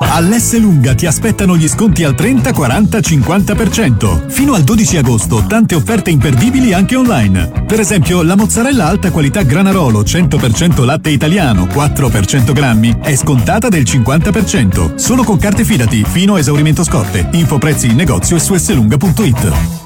All'S Lunga ti aspettano gli sconti al 30, 40, 50%. Fino al 12 agosto tante offerte imperdibili anche online. Per esempio la mozzarella alta qualità Granarolo 100% latte italiano 4 per 100 grammi è scontata del 50%. Solo con carte Fidati fino a esaurimento scorte. Info prezzi in negozio e su slunga.it.